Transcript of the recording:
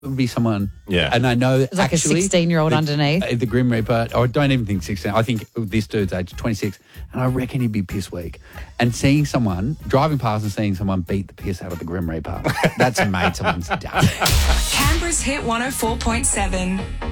would be someone. Yeah. And I know There's like actually, a 16-year-old underneath. The Grim Reaper, or I don't even think 16. I think this dude's age 26, and I reckon he'd be piss weak. And seeing someone driving past and seeing someone beat the piss out of the Grim Reaper, that's made someone's day. Canberra's Hit 104.7.